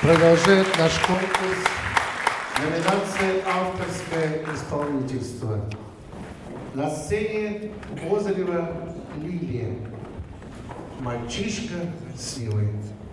Продолжает наш конкурс. Номинация «Авторское исполнительство». На сцене Козырева Лилия. Мальчишка с Нивой.